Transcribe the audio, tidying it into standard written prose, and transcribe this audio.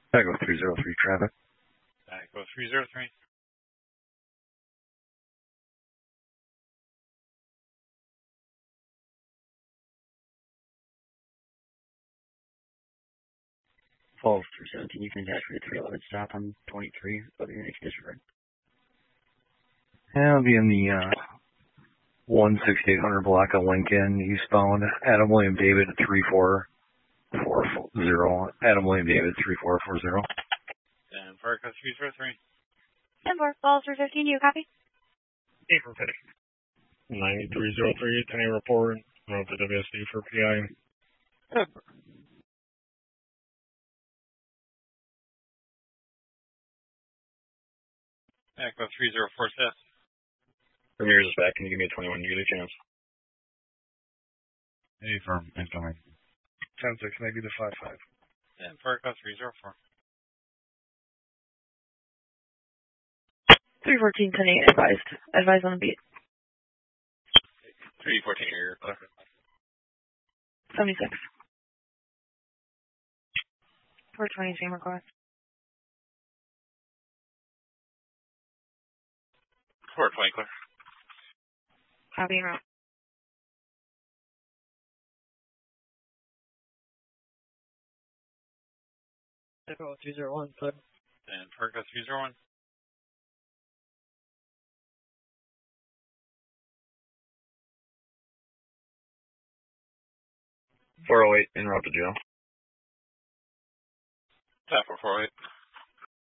Echo 303 traffic. Echo 303. Falls 317, you can attach for the 311 stop on 23 of your next disregard. Yeah, I'll be in the 16800 block of Lincoln, eastbound, Adam William David 3440. Adam William David 3440. And for Echo 303. 10-4, Falls 315, you copy? 8 for pitch. 9303, 10 report, route to WSD for PI. Echo 304 Ramirez is back. Can you give me a 21 to get a chance? Affirm, incoming. 10-6, maybe the 5-5. And for Echo 304. 314, 10-8, advised. Advised on the beat. 314 here. 76. 420, same request. 420 clear. Copy and route. Echo 201, clear. And for Echo 301. .408, en route to jail. Tap for 408.